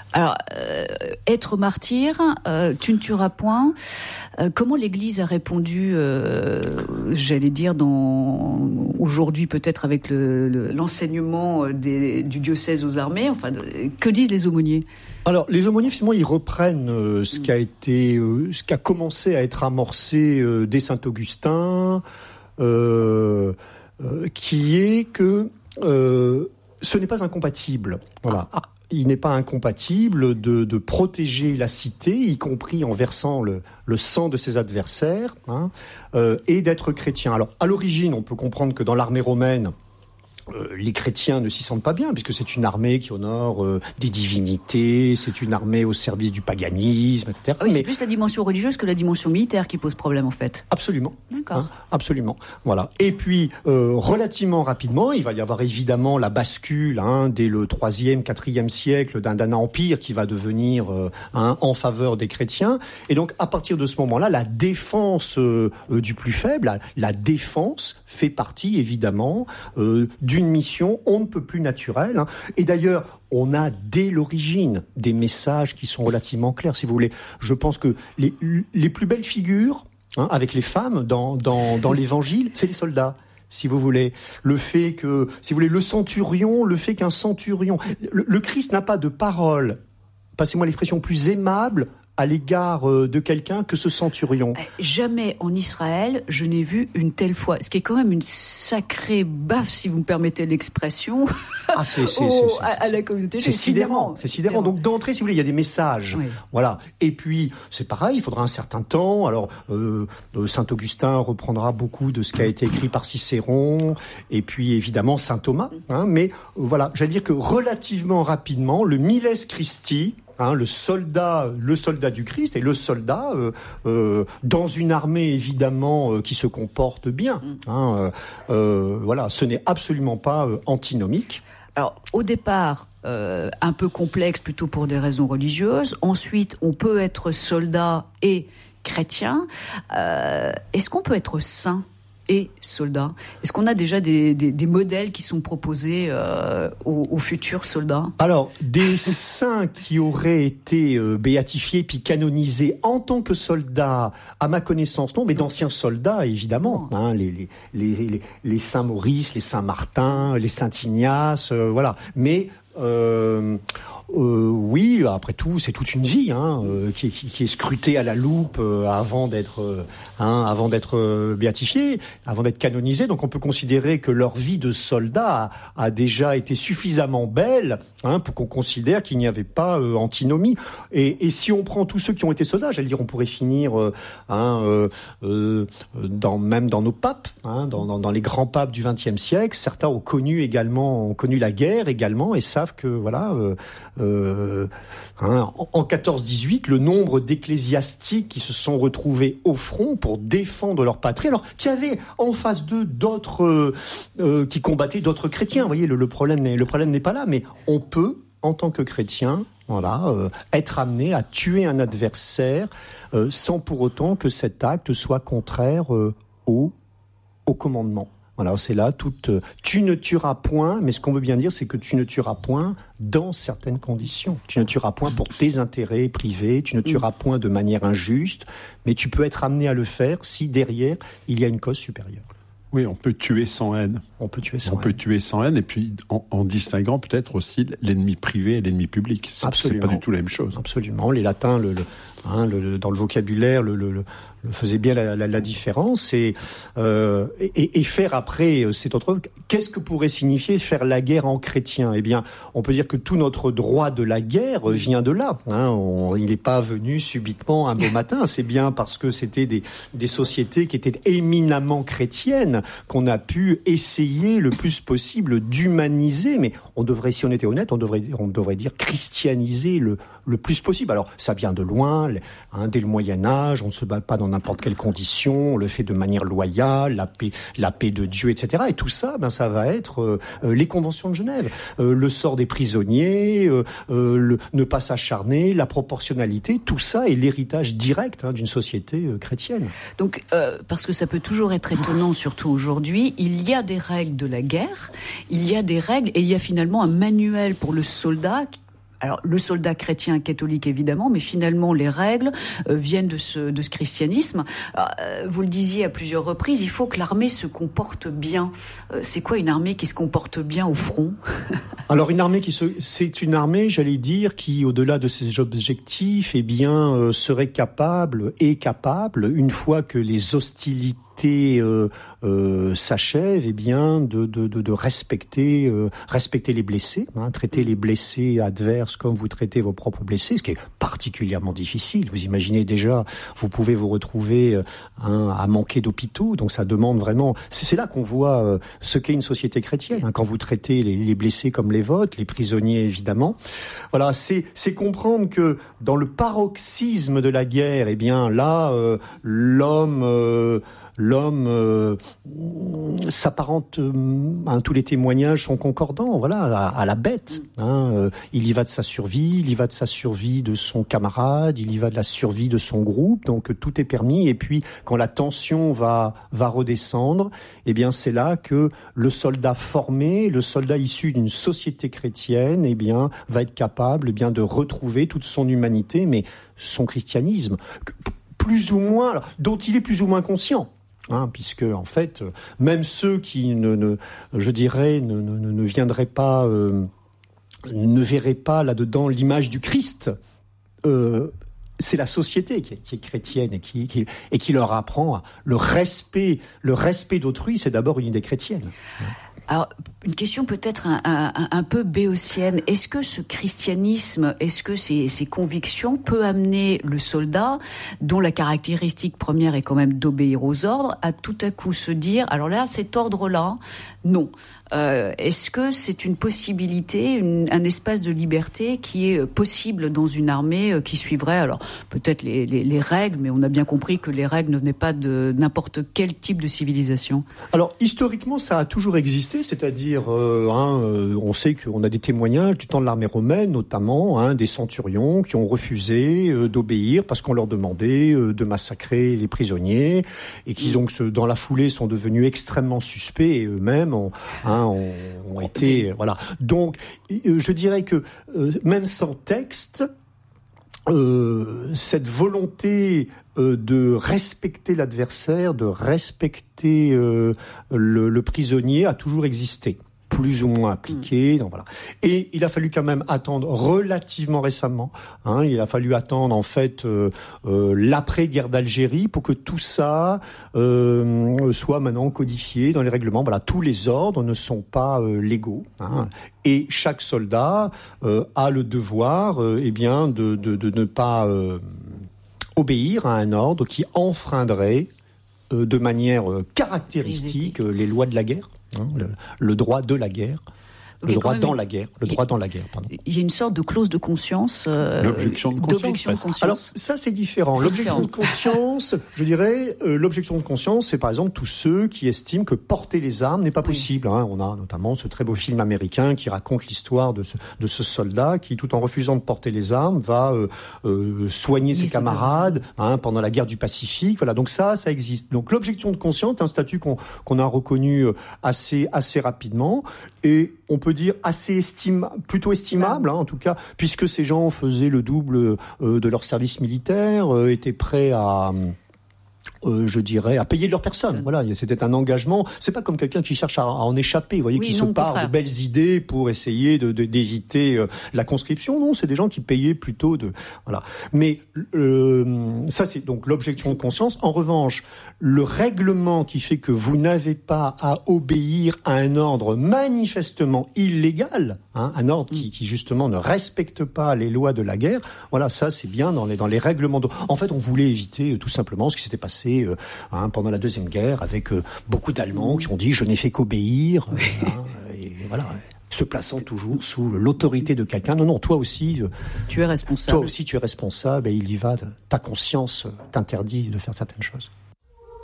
Alors, être martyr, tu ne tueras point. Comment l'Église a répondu, j'allais dire, aujourd'hui peut-être avec l'enseignement du diocèse aux armées. Enfin, que disent les aumôniers ? Alors, les aumôniers, finalement, ils reprennent ce qui a commencé à être amorcé dès Saint-Augustin, qui est que ce n'est pas incompatible. Voilà. Il n'est pas incompatible de protéger la cité, y compris en versant le sang de ses adversaires, et d'être chrétien. Alors, à l'origine, on peut comprendre que dans l'armée romaine, les chrétiens ne s'y sentent pas bien, puisque c'est une armée qui honore des divinités, c'est une armée au service du paganisme, etc. Oui, c'est plus la dimension religieuse que la dimension militaire qui pose problème, en fait. Absolument. D'accord. Absolument. Voilà. Et puis, relativement rapidement, il va y avoir évidemment la bascule, dès le 3e, 4e siècle, d'un empire qui va devenir en faveur des chrétiens. Et donc, à partir de ce moment-là, la défense du plus faible, la défense fait partie, évidemment, d'une mission on ne peut plus naturelle. Et d'ailleurs, on a dès l'origine des messages qui sont relativement clairs, si vous voulez. Je pense que les plus belles figures, avec les femmes dans l'Évangile, c'est les soldats. Si vous voulez, le fait que, si vous voulez, le fait qu'un centurion, le Christ n'a pas de parole, passez-moi l'expression, plus aimable à l'égard de quelqu'un que ce centurion. Jamais en Israël, je n'ai vu une telle foi. Ce qui est quand même une sacrée baffe, si vous me permettez l'expression, à la communauté. C'est sidérant. C'est sidérant. Donc d'entrée, si vous voulez, il y a des messages. Oui. Voilà. Et puis, c'est pareil, il faudra un certain temps. Alors, Saint-Augustin reprendra beaucoup de ce qui a été écrit par Cicéron, et puis évidemment Saint Thomas. Mais voilà, j'allais dire que relativement rapidement, le Miles Christi, le soldat du Christ et le soldat dans une armée évidemment qui se comporte bien. Voilà, ce n'est absolument pas antinomique. Alors, au départ, un peu complexe plutôt pour des raisons religieuses. Ensuite, on peut être soldat et chrétien. Est-ce qu'on peut être saint et soldats? Est-ce qu'on a déjà des modèles qui sont proposés aux futurs soldats? Alors, des saints qui auraient été béatifiés puis canonisés en tant que soldats, à ma connaissance, non, mais d'anciens soldats, évidemment. Les saints Maurice, les saints Martin, les saint Ignace, voilà. Mais oui, après tout, c'est toute une vie qui est scrutée à la loupe avant d'être béatifié, avant d'être canonisé. Donc on peut considérer que leur vie de soldat a déjà été suffisamment belle pour qu'on considère qu'il n'y avait pas antinomie. Et si on prend tous ceux qui ont été soldats, j'allais dire, on pourrait finir même dans nos papes, dans les grands papes du XXe siècle. Certains ont connu la guerre également et savent que voilà. En 14-18, le nombre d'ecclésiastiques qui se sont retrouvés au front pour défendre leur patrie, alors qu'il y avait en face d'eux d'autres qui combattaient d'autres chrétiens. Vous voyez, le problème n'est pas là, mais on peut, en tant que chrétien, être amené à tuer un adversaire sans pour autant que cet acte soit contraire au commandement. Voilà, c'est là tu ne tueras point, mais ce qu'on veut bien dire, c'est que tu ne tueras point dans certaines conditions. Tu ne tueras point pour tes intérêts privés, tu ne tueras point de manière injuste, mais tu peux être amené à le faire si derrière, il y a une cause supérieure. Oui, on peut tuer sans haine. On peut tuer sans haine, et puis en distinguant peut-être aussi l'ennemi privé et l'ennemi public. C'est pas du tout la même chose. Absolument. Les latins, dans le vocabulaire, le faisait bien la différence. Et faire après, c'est autre. Qu'est-ce que pourrait signifier faire la guerre en chrétien? Eh bien, on peut dire que tout notre droit de la guerre vient de là. Il n'est pas venu subitement un beau matin. C'est bien parce que c'était des sociétés qui étaient éminemment chrétiennes qu'on a pu essayer le plus possible d'humaniser. Mais on devrait, si on était honnête, on devrait dire christianiser le plus possible. Alors, ça vient de loin. Dès le Moyen-Âge, on ne se bat pas dans n'importe quelle condition, on le fait de manière loyale, la paix de Dieu, etc. Et tout ça, ça va être les conventions de Genève, le sort des prisonniers, ne pas s'acharner, la proportionnalité, tout ça est l'héritage direct d'une société chrétienne. Donc, parce que ça peut toujours être étonnant, surtout aujourd'hui, il y a des règles de la guerre, il y a des règles, et il y a finalement un manuel pour le soldat alors le soldat chrétien catholique évidemment, mais finalement les règles viennent de ce christianisme. Alors, vous le disiez à plusieurs reprises, il faut que l'armée se comporte bien. C'est quoi une armée qui se comporte bien au front? Alors une armée c'est une armée, j'allais dire, qui au-delà de ses objectifs, eh bien, serait capable, une fois que les hostilités s'achève, eh bien, de respecter les blessés, traiter les blessés adverses comme vous traitez vos propres blessés, ce qui est particulièrement difficile. Vous imaginez déjà, vous pouvez vous retrouver à manquer d'hôpitaux, donc ça demande vraiment. C'est là qu'on voit ce qu'est une société chrétienne, quand vous traitez les blessés comme les vôtres, les prisonniers évidemment. Voilà, c'est comprendre que dans le paroxysme de la guerre, eh bien là, l'homme s'apparente, tous les témoignages sont concordants, voilà, à la bête. Il y va de sa survie, il y va de sa survie de son camarade, il y va de la survie de son groupe, donc tout est permis. Et puis, quand la tension va redescendre, eh bien, c'est là que le soldat formé, le soldat issu d'une société chrétienne, eh bien, va être capable, eh bien, de retrouver toute son humanité, mais son christianisme, plus ou moins, dont il est plus ou moins conscient. Puisque en fait, même ceux qui ne viendraient pas, ne verraient pas là-dedans l'image du Christ. C'est la société qui est chrétienne et qui leur apprend le respect d'autrui. C'est d'abord une idée chrétienne. Alors, une question peut-être un peu béotienne. Est-ce que ce christianisme, est-ce que ces convictions peut amener le soldat, dont la caractéristique première est quand même d'obéir aux ordres, à tout à coup se dire, alors là, cet ordre-là, non. Est-ce que c'est une possibilité, un espace de liberté qui est possible dans une armée qui suivrait, alors peut-être les règles, mais on a bien compris que les règles ne venaient pas de n'importe quel type de civilisation. Alors historiquement, ça a toujours existé, c'est-à-dire, on sait qu'on a des témoignages du temps de l'armée romaine, notamment des centurions qui ont refusé d'obéir parce qu'on leur demandait de massacrer les prisonniers et qui donc dans la foulée sont devenus extrêmement suspects et eux-mêmes ont été voilà. Donc je dirais que même sans texte, cette volonté de respecter l'adversaire, de respecter le prisonnier a toujours existé, plus ou moins appliqué. Donc voilà. Et il a fallu quand même attendre relativement récemment. Il a fallu attendre en fait l'après-guerre d'Algérie pour que tout ça soit maintenant codifié dans les règlements. Voilà, tous les ordres ne sont pas légaux. Et chaque soldat a le devoir, eh bien, de ne pas obéir à un ordre qui enfreindrait de manière caractéristique les lois de la guerre. Le droit de la guerre, le droit dans la guerre, pardon. Il y a une sorte de clause de conscience. L'objection de conscience. Alors ça c'est différent. L'objection de conscience, je dirais, l'objection de conscience, c'est par exemple tous ceux qui estiment que porter les armes n'est pas possible. On a notamment ce très beau film américain qui raconte l'histoire de ce soldat qui, tout en refusant de porter les armes, va soigner ses camarades pendant la guerre du Pacifique. Voilà, donc ça existe. Donc l'objection de conscience est un statut qu'on a reconnu assez rapidement et on peut dire plutôt estimable, en tout cas, puisque ces gens faisaient le double de leur service militaire, étaient prêts à payer de leur personne. Voilà, c'était un engagement. C'est pas comme quelqu'un qui cherche à en échapper, vous voyez, qui se part de belles idées pour essayer d'éviter la conscription. Non, c'est des gens qui payaient plutôt voilà. Mais ça, c'est donc l'objection de conscience. En revanche, le règlement qui fait que vous n'avez pas à obéir à un ordre manifestement illégal, un ordre qui justement ne respecte pas les lois de la guerre. Voilà, ça c'est bien dans les règlements. En fait, on voulait éviter tout simplement ce qui s'était passé pendant la Deuxième Guerre avec beaucoup d'Allemands qui ont dit je n'ai fait qu'obéir et voilà, se plaçant toujours sous l'autorité de quelqu'un. Non, toi aussi tu es responsable. Toi aussi tu es responsable et il y va, ta conscience t'interdit de faire certaines choses.